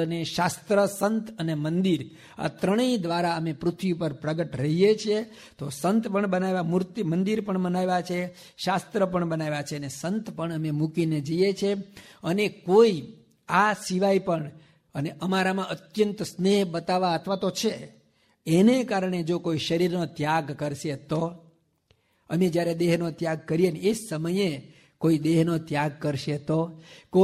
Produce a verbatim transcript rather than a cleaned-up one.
અને શાસ્ત્ર, સંત અને મંદિર આ ત્રણેય દ્વારા અમે પૃથ્વી પર પ્રગટ રહીએ છીએ. તો સંત પણ બનાવ્યા, મૂર્તિ મંદિર પણ બનાવ્યા છે, શાસ્ત્ર પણ બનાવ્યા છે અને સંત પણ અમે મૂકીને જઈએ છીએ. અને કોઈ આ સિવાય પણ અને અમારામાં અત્યંત સ્નેહ બતાવવા અથવા તો છે એને કારણે જો કોઈ શરીરનો ત્યાગ કરશે તો અમે જ્યારે દેહનો ત્યાગ કરીએ ને એ સમયે કોઈ દેહનો ત્યાગ કરશે તો કોઈ